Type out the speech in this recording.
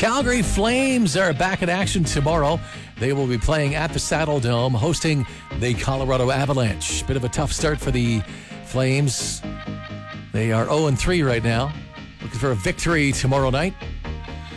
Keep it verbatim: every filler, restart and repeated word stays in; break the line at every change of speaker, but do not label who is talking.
Calgary Flames are back in action tomorrow. They will be playing at the Saddle Dome, hosting the Colorado Avalanche. Bit of a tough start for the Flames. They are oh and three right now. Looking for a victory tomorrow night.